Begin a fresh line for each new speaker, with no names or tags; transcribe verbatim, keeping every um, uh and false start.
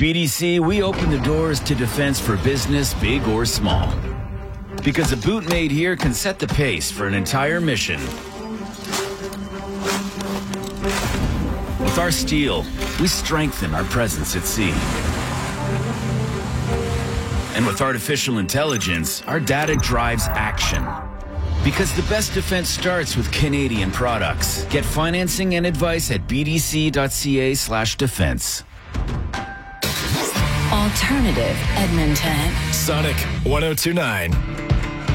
B D C, we open the doors to defense for business, big or small. Because a boot made here can set the pace for an entire mission. With our steel, we strengthen our presence at sea. And with artificial intelligence, our data drives action. Because the best defense starts with Canadian products. Get financing and advice at bdc.ca slash defense.
Alternative Edmonton.
Sonic one oh two nine.